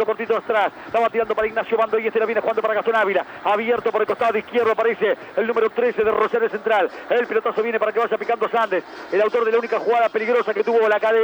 cortito atrás. Estaba tirando para Ignacio Bando y la viene jugando para Gastón Ávila. Abierto por el costado izquierdo aparece el número 13 de Rosario Central. El pelotazo viene para que vaya picando Sandes, el autor de la única jugada peligrosa que tuvo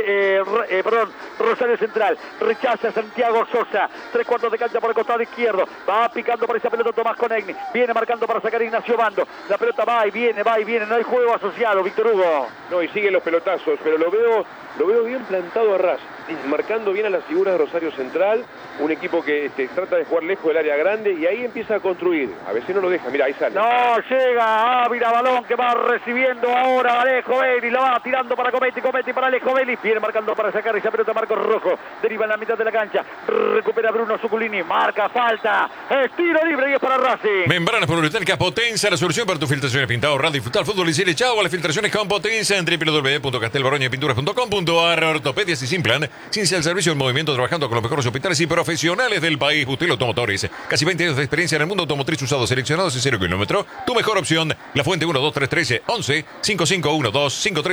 Rosario Central. Rechaza Santiago Sosa. 3/4 de cancha por el costado izquierdo. Va picando por esa pelota Tomás Conegni. Viene marcando para sacar Ignacio Bando. La pelota va y viene. No hay juego asociado, Víctor Hugo. No, y siguen los pelotazos, pero lo veo bien plantado a ras, marcando bien a las figuras de Rosario Central, un equipo que trata de jugar lejos del área grande y ahí empieza a construir. A veces no lo deja, mira, ahí sale. No, llega Ávila, balón que va recibiendo ahora Alejo Vélez, la va tirando para Cometti para Alejo Vélez, viene marcando para sacar esa pelota Marcos Rojo, deriva en la mitad de la cancha, recupera Bruno Zuculini, marca falta, es tiro libre y es para Racing. Membranas poliuretánicas Potenza, la solución para tus filtraciones pintado, radio, disfrutar fútbol y serie. Chao a las filtraciones con Potenza en www.castelbaroñapinturas.com.ar. Ortopedias y Sin Plan, ciencia del servicio en movimiento, trabajando con los mejores hospitales y profesionales del país. Bustelo Automotores, casi 20 años de experiencia en el mundo automotriz, usados seleccionados y 0 kilómetro. Tu mejor opción, La Fuente 12313 11 5512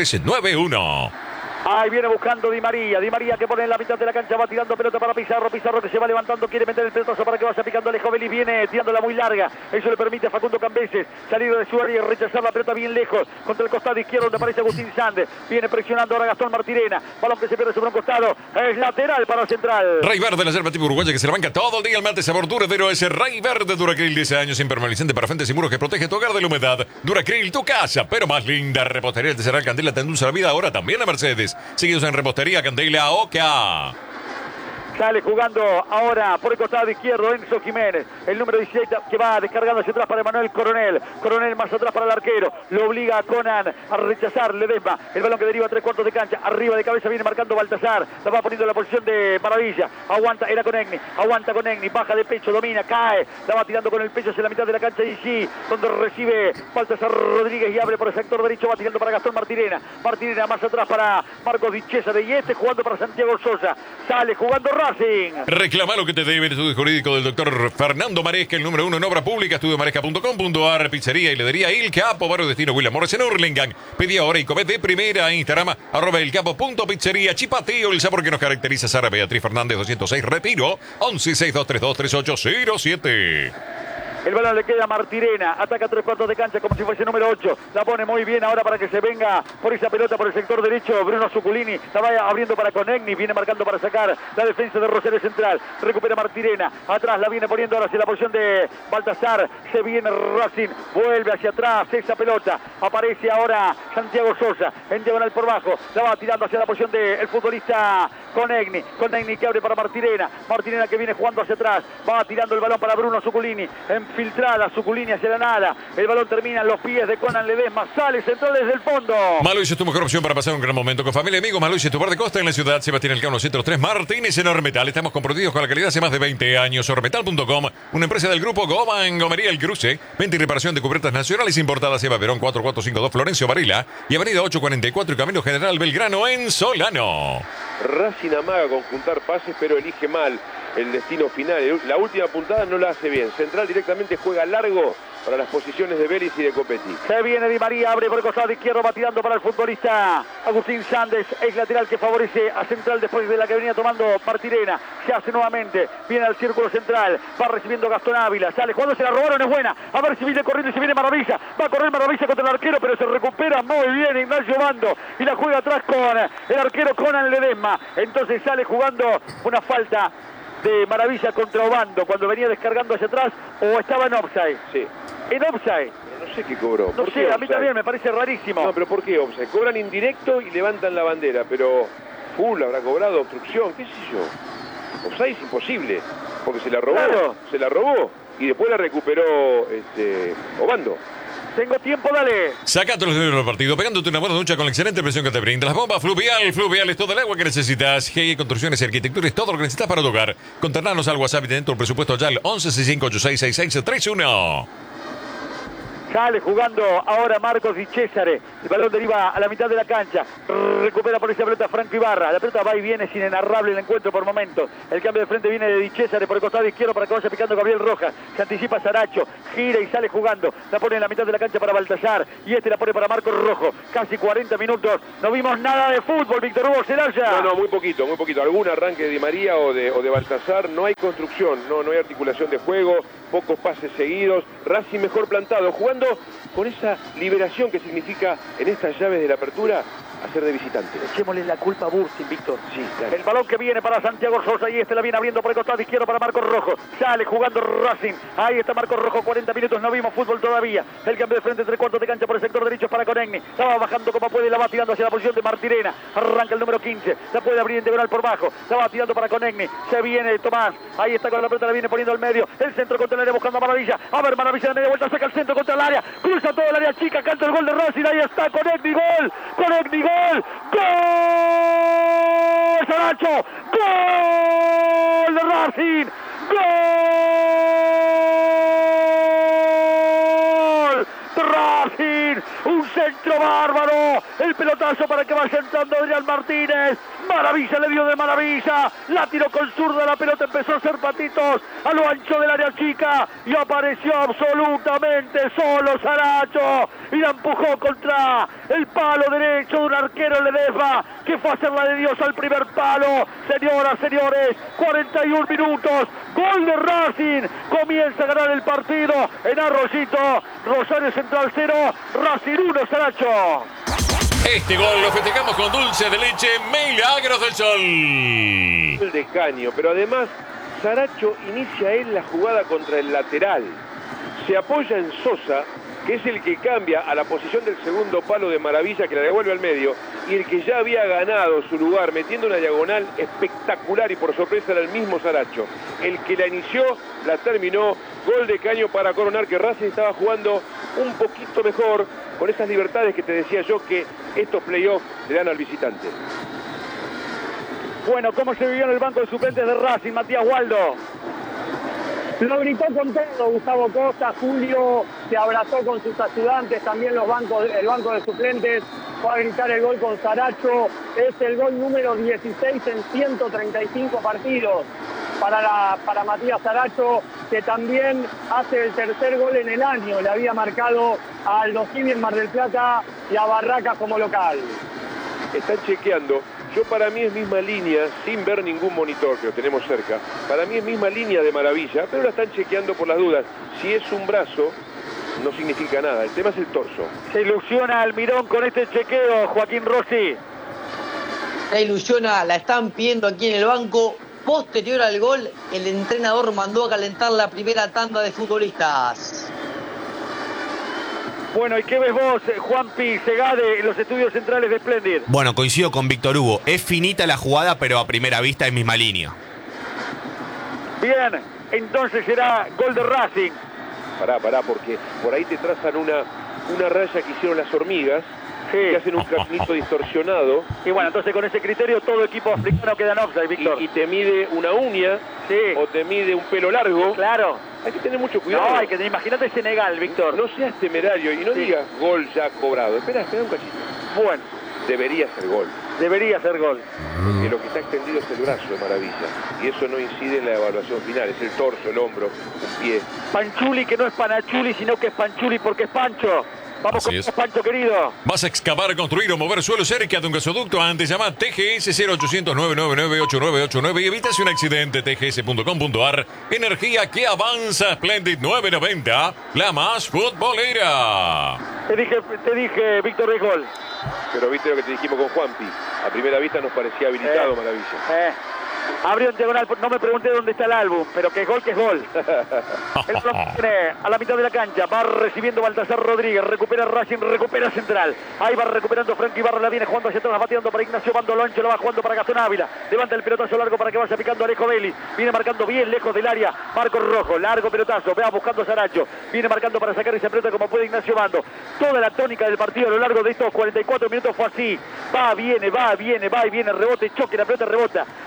5391. Ahí viene buscando Di María que pone en la mitad de la cancha, va tirando pelota para Pizarro que se va levantando, quiere meter el pelotazo para que vaya picando Alejo Vélez, viene tirándola muy larga, eso le permite a Facundo Cambeses salir de su área y rechazar la pelota bien lejos, contra el costado izquierdo donde aparece Agustín Sandes, viene presionando ahora Gastón Martirena, balón que se pierde sobre un costado, es lateral para Central. Ray Verde, la yerba tipo uruguaya que se la banca todo el día, el mate sabor duradero, ese Ray Verde Duracril, 10 años, impermeabilizante para frentes y muros que protege tu hogar de la humedad. Duracril, tu casa, pero más linda. Repostería Artesanal Candela te endulza la vida, ahora también a Mercedes. Seguidos en Repostería Candela Oca. Sale jugando ahora por el costado izquierdo Enzo Jiménez, el número 17 que va descargando hacia atrás para Emanuel Coronel más atrás para el arquero, lo obliga a Conan a rechazar Ledesma, el balón que deriva 3/4 de cancha, arriba de cabeza viene marcando Baltasar, la va poniendo en la posición de Maravilla, aguanta Conegni, baja de pecho, domina, cae, la va tirando con el pecho hacia la mitad de la cancha y sí, donde recibe Baltasar Rodríguez y abre por el sector derecho, va tirando para Gastón Martirena más atrás para Marcos Di Cesare y jugando para Santiago Sosa, sale jugando Racing. Reclama lo que te debe el estudio jurídico del doctor Fernando Maresca, el número 1 en obra pública, estudiomaresca.com.ar, pizzería y heladería Il Capo, barrio destino William Morris en Hurlingham. Pedí ahora y comete primera Instagram, @elcapo.pizzería. Chipateo, el sabor que nos caracteriza. Sara Beatriz Fernández, 206, Retiro, 1162323807. El balón le queda a Martirena, ataca 3/4 de cancha como si fuese número 8, la pone muy bien ahora para que se venga por esa pelota por el sector derecho, Bruno Zuculini, la va abriendo para Conegni, viene marcando para sacar la defensa de Rosario Central, recupera Martirena, atrás la viene poniendo ahora hacia la posición de Baltasar, se viene Racing, vuelve hacia atrás esa pelota, aparece ahora Santiago Sosa, en diagonal por bajo, la va tirando hacia la posición del futbolista Conegni que abre para Martirena que viene jugando hacia atrás, va tirando el balón para Bruno Zuculini, filtrada Zuculini hacia la nada, el balón termina en los pies de Conan Ledesma, sale Central desde el fondo. Malois es tu mejor opción para pasar un gran momento con familia y amigos. Malois es tu bar de costa en la ciudad Sebastián Elcano 103 Martínez en Ormetal. Estamos comprometidos con la calidad hace más de 20 años. Ormetal.com, una empresa del grupo Goma en Gomería El Cruce, venta y reparación de cubiertas nacionales importadas. Eva Perón 4452 Florencio Varela y avenida 844 y Camino General Belgrano en Solano. Racing amaga con juntar pases, pero elige mal el destino final. La última puntada no la hace bien. Central directamente juega largo para las posiciones de Vélez y de Copetti. Se viene Di María, abre por el costado izquierdo, va tirando para el futbolista Agustín Sandes, es lateral que favorece a Central después de la que venía tomando Martirena, se hace nuevamente, viene al círculo central, va recibiendo Gastón Ávila, sale jugando, se la robaron, es buena, a ver si viene corriendo y se viene Maravilla, va a correr Maravilla contra el arquero, pero se recupera muy bien Ignacio Bando y la juega atrás con el arquero Conan Ledesma, entonces sale jugando una falta de Maravilla contra Obando cuando venía descargando hacia atrás, o estaba en offside. Sí. En offside. Pero no sé qué cobró. No sé, a mí también me parece rarísimo. No, pero ¿por qué offside? Cobran indirecto y levantan la bandera, pero full habrá cobrado, obstrucción, qué sé yo. Offside es imposible, porque se la robó, claro. Se la robó y después la recuperó Obando. Tengo tiempo, dale. Sacate los dedos del partido, pegándote una buena ducha con la excelente presión que te brinda. Las bombas Fluvial. Fluvial es todo el agua que necesitas. GI Construcciones y Arquitectura es todo lo que necesitas para tu hogar. Contarnos al WhatsApp y dentro del presupuesto ya al 1165866631. Sale jugando ahora Marcos Di Cesare. El balón deriva a la mitad de la cancha. Recupera por esa pelota Franco Ibarra. La pelota va y viene, es inenarrable el encuentro por momentos. El cambio de frente viene de Di Cesare por el costado izquierdo para que vaya picando Gabriel Rojas. Se anticipa Saracho. Gira y sale jugando. La pone en la mitad de la cancha para Baltasar. Y este la pone para Marcos Rojo. Casi 40 minutos. No vimos nada de fútbol, Víctor Hugo Celaya. No, muy poquito, muy poquito. Algún arranque de Di María o de Baltasar. No hay construcción, no hay articulación de juego. Pocos pases seguidos. Racing mejor plantado, jugando con esa liberación que significa en estas llaves de la apertura hacer de visitante. Echémosle la culpa a Bursin, Víctor. Sí, claro. El balón que viene para Santiago Sosa y este la viene abriendo por el costado izquierdo para Marcos Rojo. Sale jugando Racing. Ahí está Marcos Rojo, 40 minutos, no vimos fútbol todavía. El cambio de frente, 3/4 de cancha por el sector derecho para Conegni. La va bajando como puede, la va tirando hacia la posición de Martirena. Arranca el número 15. La puede abrir en diagonal por bajo. La va tirando para Conegni. Se viene Tomás. Ahí está con la pelota, la viene poniendo al medio. El centro contra el área buscando a Maravilla. A ver, Maravilla de media vuelta, saca el centro contra el área. Cruza todo el área chica, canta el gol de Racing. Ahí está Conegni, gol. Conegni, gol. ¡Gol! ¡Saracho! ¡Gol de Racing! ¡Gol de Racing! ¡Un centro bárbaro! El pelotazo para que vaya entrando Adrián Martínez. Maravilla le dio de maravilla. La tiró con zurda, la pelota empezó a hacer patitos a lo ancho del área chica y apareció absolutamente solo Saracho y la empujó contra el palo derecho de un arquero Ledesma que fue a hacer la de Dios al primer palo. Señoras, señores, 41 minutos, gol de Racing. Comienza a ganar el partido en Arroyito. Rosario Central 0, Racing 1, Saracho. Este gol lo festejamos con dulce de leche Milagros del Sol. El de Caño, pero además Saracho inicia él la jugada contra el lateral. Se apoya en Sosa, que es el que cambia a la posición del segundo palo de Maravilla, que la devuelve al medio, y el que ya había ganado su lugar metiendo una diagonal espectacular y por sorpresa era el mismo Saracho. El que la inició, la terminó. Gol de Caño para coronar que Racing estaba jugando un poquito mejor, con esas libertades que te decía yo que estos playoffs le dan al visitante. Bueno, ¿cómo se vivió en el banco de suplentes de Racing, Matías Waldo? Lo gritó con todo Gustavo Costa. Julio se abrazó con sus ayudantes, también el banco de suplentes fue a gritar el gol con Saracho. Es el gol número 16 en 135 partidos para Matías Saracho, que también hace el tercer gol en el año. Le había marcado a Aldo Civi en Mar del Plata y a Barracas como local. Están chequeando. Yo para mí es misma línea, sin ver ningún monitor que lo tenemos cerca. Para mí es misma línea de Maravilla, pero la están chequeando por las dudas. Si es un brazo, no significa nada. El tema es el torso. Se ilusiona Almirón con este chequeo, Joaquín Rossi. Se ilusiona, la están pidiendo aquí en el banco. Posterior al gol, el entrenador mandó a calentar la primera tanda de futbolistas. Bueno, ¿y qué ves vos, Juanpi Segade, en los estudios centrales de Splendid? Bueno, coincido con Víctor Hugo. Es finita la jugada, pero a primera vista es misma línea. Bien, entonces será gol de Racing. Pará, porque por ahí te trazan una raya que hicieron las hormigas, Sí. que hacen un caminito distorsionado. Y bueno, entonces con ese criterio todo equipo africano queda en offside, Víctor. Y te mide una uña, Sí. o te mide un pelo largo. Claro. Hay que tener mucho cuidado. No, hay que imagínate Senegal, Víctor. No seas temerario y no Sí. digas gol ya cobrado. Espera un cachito. Bueno, Debería ser gol. debería ser gol. Porque lo que está extendido es el brazo de Maravilla. Y eso no incide en la evaluación final. Es el torso, el hombro, un pie. Panchuli, que no es Panachuli, sino que es Panchuli porque es Pancho. Vamos Así con es. Pancho, querido. ¿Vas a excavar, construir o mover suelo cerca de un gasoducto? Antes llama TGS 0800-999-8989 y evitas un accidente. tgs.com.ar. Energía que avanza. Splendid 990, la más futbolera. Te dije, Víctor, es gol. Pero viste lo que te dijimos con Juanpi. A primera vista nos parecía habilitado Maravilla. Abrió en diagonal, no me pregunté dónde está el álbum, pero que es gol, que es gol. El balón viene a la mitad de la cancha, va recibiendo Baltasar Rodríguez, recupera Racing, recupera Central. Ahí va recuperando Franco Ibarra, la viene jugando hacia atrás, va tirando para Ignacio Bando Loncho, lo va jugando para Gastón Ávila. Levanta el pelotazo largo para que vaya picando Alejo Vélez. Viene marcando bien lejos del área, Marcos Rojo, largo pelotazo, vea buscando a Saracho. Viene marcando para sacar esa pelota como puede Ignacio Bando. Toda la tónica del partido a lo largo de estos 44 minutos fue así. Va, viene, rebote, choque, la pelota rebota. El balón que viene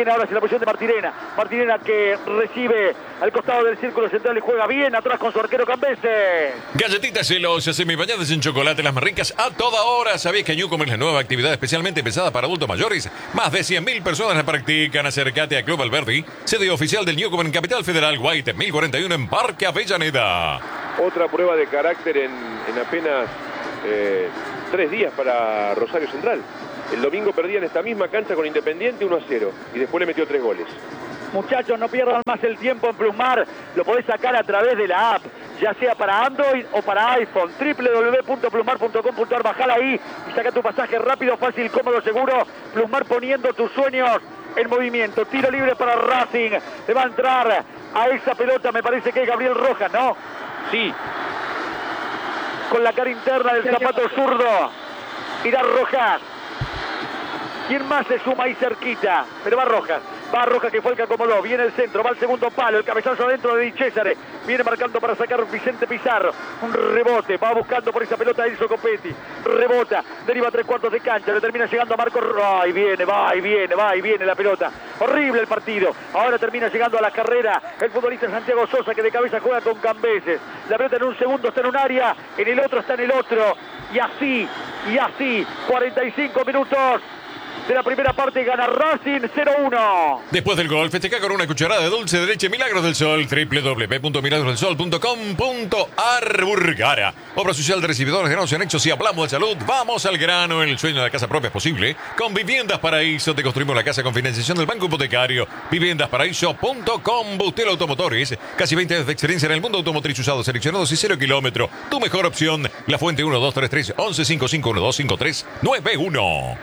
viene ahora hacia la posición de Martirena. Martirena que recibe al costado del círculo central y juega bien atrás con su arquero Cambeses. Galletitas celosas, semibañadas en chocolate, las más ricas a toda hora. ¿Sabías que Newcomer es la nueva actividad especialmente pensada para adultos mayores? Más de 100.000 personas la practican. Acércate a Club Alberti, sede oficial del Newcomer en Capital Federal, White 1041 en Parque Avellaneda. Otra prueba de carácter en apenas 3 días para Rosario Central. El domingo perdía en esta misma cancha con Independiente 1-0 y después le metió 3 goles. Muchachos, no pierdan más el tiempo en Plusmar. Lo podés sacar a través de la app, ya sea para Android o para iPhone. www.plusmar.com.ar. Bajala ahí y saca tu pasaje rápido, fácil, cómodo, seguro. Plusmar poniendo tus sueños en movimiento. Tiro libre para Racing. Le va a entrar a esa pelota, me parece que es Gabriel Rojas, ¿no? Sí. Con la cara interna del zapato zurdo. Irá Rojas. ¿Quién más se suma ahí cerquita? Pero va Rojas. Va Rojas que fue el que acomodó. Viene el centro, va al segundo palo. El cabezazo adentro de Di Césare. Viene marcando para sacar Vicente Pizarro. Un rebote. Va buscando por esa pelota Enzo Copetti. Rebota. Deriva 3/4 de cancha. Le termina llegando a Marco. Va y viene, va y viene, va y viene la pelota. Horrible el partido. Ahora termina llegando a la carrera el futbolista Santiago Sosa, que de cabeza juega con Cambeses. La pelota en un segundo está en un área. En el otro está en el otro. Y así. 45 minutos de la primera parte, gana Racing 0-1. Después del gol, festeja con una cucharada de dulce de leche Milagros del Sol. www.milagrosdelsol.com.ar. Burgara, obra social de recibidores de negocios anexos. Y hablamos de salud, vamos al grano. El sueño de la casa propia es posible con Viviendas Paraíso. Te construimos la casa con financiación del Banco Hipotecario. Viviendasparaíso.com. Bustel Automotores, casi 20 años de experiencia en el mundo automotriz, usados, seleccionados y 0 kilómetro. Tu mejor opción, La Fuente 1233 1155 1253 91.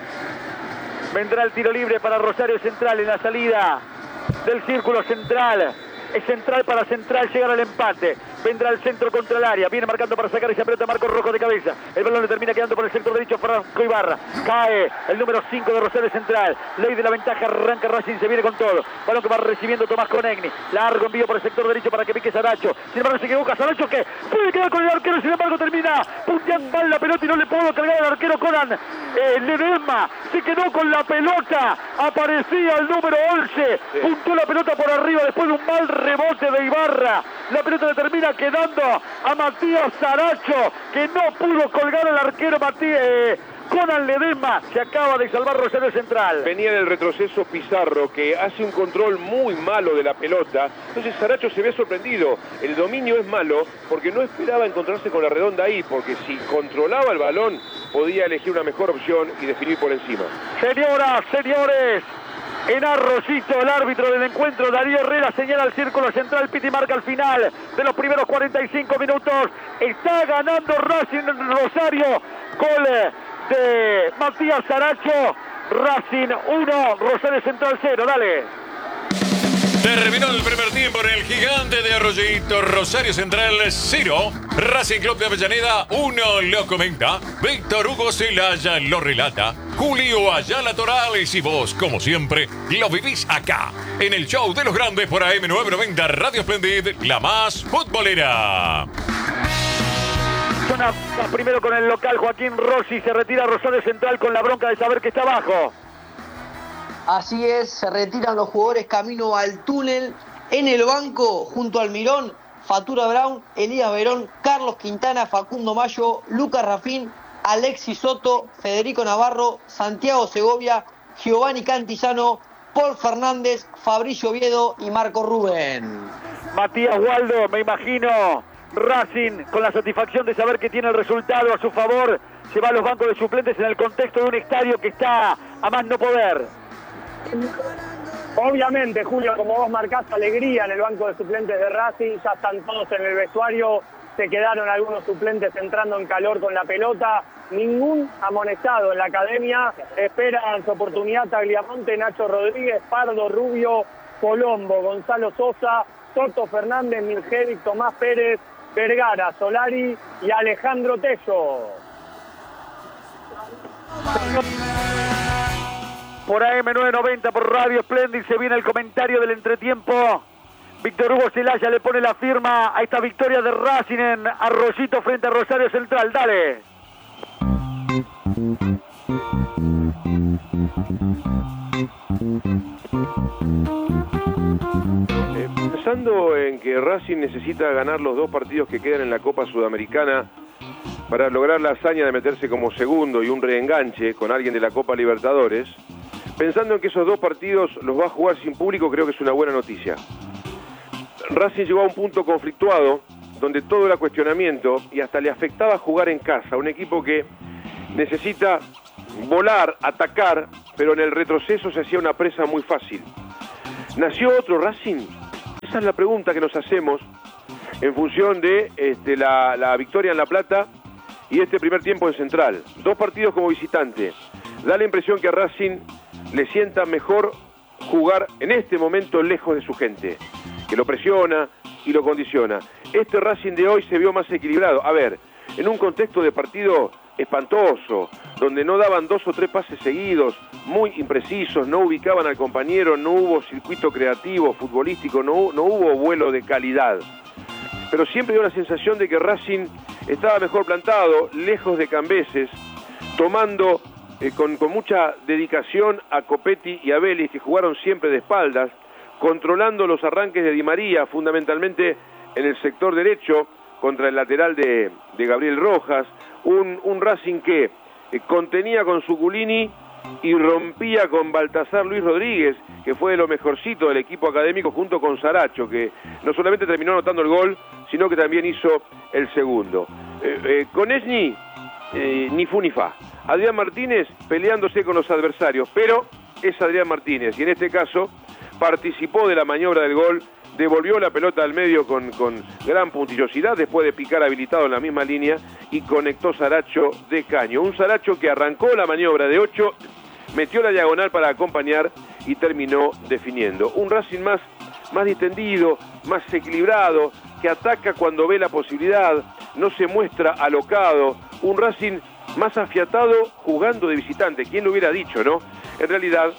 Vendrá el tiro libre para Rosario Central en la salida del círculo central. Es central para Central llegar al empate. Vendrá el centro contra el área. Viene marcando para sacar esa pelota Marco Rojo de cabeza. El balón le termina quedando por el sector derecho Franco Ibarra. Cae el número 5 de Rosario Central. Ley de la ventaja. Arranca Racing. Se viene con todo. Balón que va recibiendo Tomás Conegni. Largo envío por el sector derecho para que pique Saracho. Sin embargo se equivoca Saracho, que puede quedar con el arquero. Sin embargo termina punteando mal la pelota y no le puedo cargar al arquero Conan Ledesma. Se quedó con la pelota. Aparecía el número 11. Puntó la pelota por arriba después de un mal rebote de Ibarra. La pelota le termina quedando a Matías Saracho, que no pudo colgar al arquero Conan Ledesma. Se acaba de salvar Rosario Central. Venía del retroceso Pizarro, que hace un control muy malo de la pelota. Entonces Saracho se ve sorprendido. El dominio es malo porque no esperaba encontrarse con la redonda ahí, porque si controlaba el balón podía elegir una mejor opción y definir por encima. Señoras, señores, en Arroyito, el árbitro del encuentro, Darío Herrera, señala al círculo central. Piti marca al final de los primeros 45 minutos. Está ganando Racing Rosario. Gol de Matías Saracho. Racing 1, Rosario Central 0. Dale. Terminó el primer tiempo en el Gigante de Arroyito. Rosario Central 0, Racing Club de Avellaneda 1. Lo comenta Víctor Hugo Celaya, lo relata Julio Ayala Torales, y vos, como siempre, lo vivís acá en el show de los grandes por AM990 Radio Splendid, la más futbolera. Primero con el local, Joaquín Rossi. Se retira Rosario Central con la bronca de saber que está abajo. Así es, se retiran los jugadores camino al túnel. En el banco, junto al Mirón, Fatura Brown, Elías Verón, Carlos Quintana, Facundo Mayo, Lucas Rafín, Alexis Soto, Federico Navarro, Santiago Segovia, Giovanni Cantizano, Paul Fernández, Fabricio Oviedo y Marco Rubén. Matías Waldo, me imagino, Racing con la satisfacción de saber que tiene el resultado a su favor, se va a los bancos de suplentes en el contexto de un estadio que está a más no poder. Obviamente, Julio, como vos marcás, alegría en el banco de suplentes de Racing. Ya están todos en el vestuario. Se quedaron algunos suplentes entrando en calor con la pelota. Ningún amonestado en la academia. Esperan su oportunidad Tagliamonte, Nacho Rodríguez, Pardo, Rubio, Colombo, Gonzalo Sosa, Soto Fernández, Miljevic, Tomás Pérez, Vergara, Solari y Alejandro Tello. Por AM990, por Radio Splendid, se viene el comentario del entretiempo. Víctor Hugo Celaya le pone la firma a esta victoria de Racing en Arroyito frente a Rosario Central. Dale. Pensando en que Racing necesita ganar los 2 partidos que quedan en la Copa Sudamericana para lograr la hazaña de meterse como segundo y un reenganche con alguien de la Copa Libertadores, pensando en que esos 2 partidos los va a jugar sin público, creo que es una buena noticia. Racing llegó a un punto conflictuado donde todo era cuestionamiento y hasta le afectaba jugar en casa, un equipo que necesita volar, atacar, pero en el retroceso se hacía una presa muy fácil. ¿Nació otro Racing? Esa es la pregunta que nos hacemos en función de la victoria en La Plata y este primer tiempo en Central. 2 partidos como visitante. Da la impresión que a Racing le sienta mejor jugar en este momento lejos de su gente, que lo presiona y lo condiciona. Este Racing de hoy se vio más equilibrado. A ver, en un contexto de partido espantoso, donde no daban 2 o 3 pases seguidos, muy imprecisos, no ubicaban al compañero, no hubo circuito creativo, futbolístico, no hubo vuelo de calidad. Pero siempre dio la sensación de que Racing estaba mejor plantado, lejos de Cambeses, tomando con mucha dedicación a Copetti y a Vélez, que jugaron siempre de espaldas, controlando los arranques de Di María, fundamentalmente en el sector derecho, contra el lateral de Gabriel Rojas, un Racing que contenía con Zuculini y rompía con Baltasar Luis Rodríguez, que fue de lo mejorcito del equipo académico, junto con Saracho, que no solamente terminó anotando el gol, sino que también hizo el segundo. Con Esni, ni fu ni fa. Adrián Martínez peleándose con los adversarios, pero es Adrián Martínez, y en este caso participó de la maniobra del gol, devolvió la pelota al medio con gran puntillosidad después de picar habilitado en la misma línea y conectó Saracho de caño. Un Saracho que arrancó la maniobra de 8, metió la diagonal para acompañar y terminó definiendo. Un Racing más distendido, más equilibrado, que ataca cuando ve la posibilidad, no se muestra alocado. Un Racing más afiatado jugando de visitante. ¿Quién lo hubiera dicho, no? En realidad,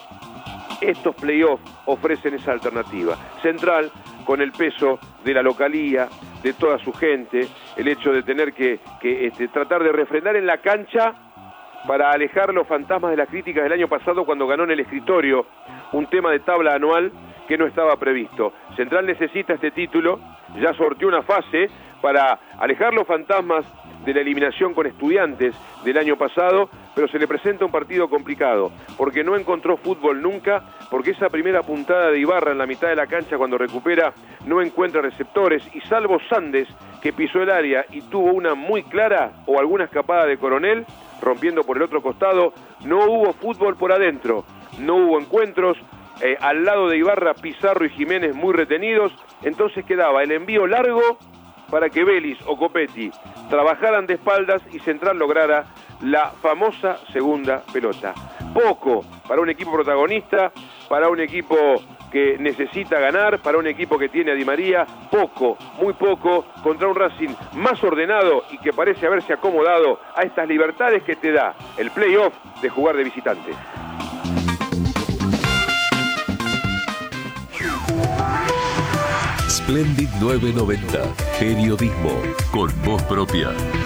estos playoffs ofrecen esa alternativa. Central, con el peso de la localía, de toda su gente, el hecho de tener que tratar de refrendar en la cancha para alejar los fantasmas de las críticas del año pasado cuando ganó en el escritorio un tema de tabla anual que no estaba previsto. Central necesita este título, ya sorteó una fase para alejar los fantasmas de la eliminación con Estudiantes del año pasado, pero se le presenta un partido complicado, porque no encontró fútbol nunca, porque esa primera puntada de Ibarra en la mitad de la cancha cuando recupera no encuentra receptores, y salvo Sandes, que pisó el área y tuvo una muy clara o alguna escapada de Coronel, rompiendo por el otro costado, no hubo fútbol por adentro, no hubo encuentros. Al lado de Ibarra, Pizarro y Jiménez muy retenidos, entonces quedaba el envío largo para que Vélez o Copetti trabajaran de espaldas y Central lograra la famosa segunda pelota. Poco para un equipo protagonista, para un equipo que necesita ganar, para un equipo que tiene a Di María, poco, muy poco, contra un Racing más ordenado y que parece haberse acomodado a estas libertades que te da el playoff de jugar de visitante. Splendid 990, periodismo con voz propia.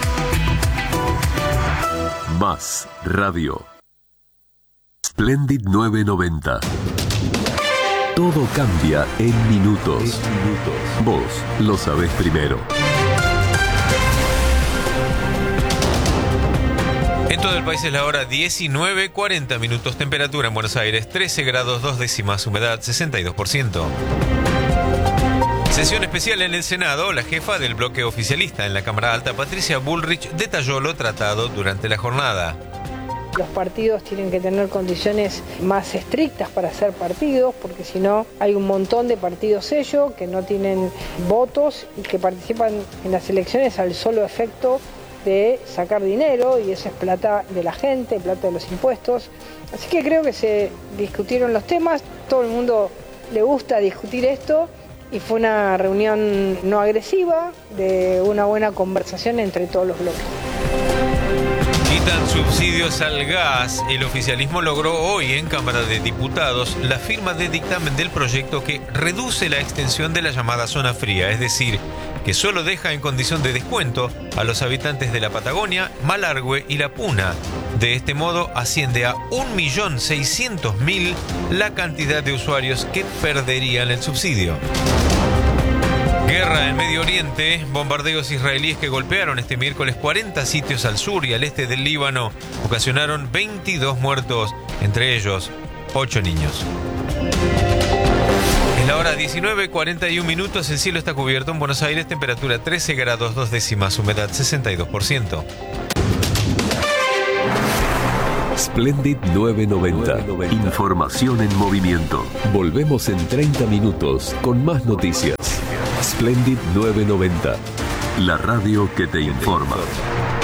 Más radio. Splendid 990. Todo cambia en minutos. Vos lo sabés primero. En todo el país es la hora 19:40 minutos. Temperatura en Buenos Aires 13 grados 2 décimas, humedad 62%. Sesión especial en el Senado. La jefa del bloque oficialista en la Cámara Alta, Patricia Bullrich, detalló lo tratado durante la jornada. Los partidos tienen que tener condiciones más estrictas para ser partidos, porque si no hay un montón de partidos sello que no tienen votos y que participan en las elecciones al solo efecto de sacar dinero, y eso es plata de la gente, plata de los impuestos. Así que creo que se discutieron los temas, todo el mundo le gusta discutir esto, y fue una reunión no agresiva, de una buena conversación entre todos los bloques. Quitan subsidios al gas. El oficialismo logró hoy en Cámara de Diputados la firma de dictamen del proyecto que reduce la extensión de la llamada zona fría, es decir, que solo deja en condición de descuento a los habitantes de la Patagonia, Malargüe y La Puna. De este modo asciende a 1.600.000 la cantidad de usuarios que perderían el subsidio. Guerra en Medio Oriente, bombardeos israelíes que golpearon este miércoles 40 sitios al sur y al este del Líbano ocasionaron 22 muertos, entre ellos 8 niños. Es la hora 19:41 minutos, el cielo está cubierto en Buenos Aires, temperatura 13 grados 2 décimas, humedad 62%. Splendid 990. Información en movimiento. Volvemos en 30 minutos con más noticias. Splendid 990. La radio que te informa.